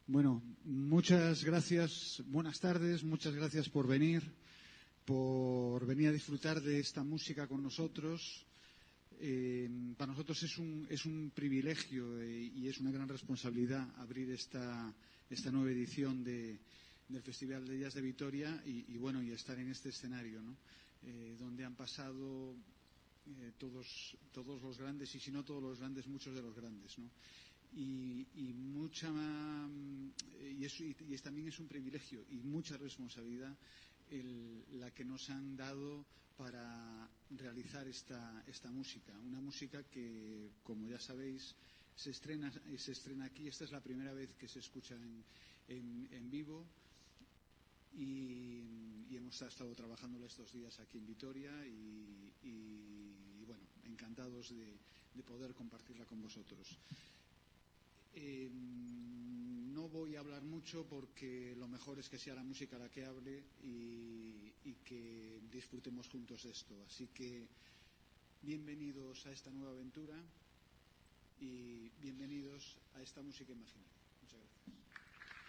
Bueno, muchas gracias, buenas tardes, muchas gracias por venir a disfrutar de esta música con nosotros. Para nosotros es un privilegio y es una gran responsabilidad abrir esta nueva edición del Festival de Jazz de Vitoria y estar en este escenario, ¿no? Donde han pasado todos los grandes, y si no todos los grandes, muchos de los grandes, ¿no? También es un privilegio y mucha responsabilidad la que nos han dado para realizar esta música, una música que, como ya sabéis, se estrena aquí. Esta es la primera vez que se escucha en vivo y hemos estado trabajándola estos días aquí en Vitoria y bueno, encantados de poder compartirla con vosotros. No voy a hablar mucho porque lo mejor es que sea la música la que hable y que disfrutemos juntos de esto. Así que bienvenidos a esta nueva aventura y bienvenidos a esta música imaginaria.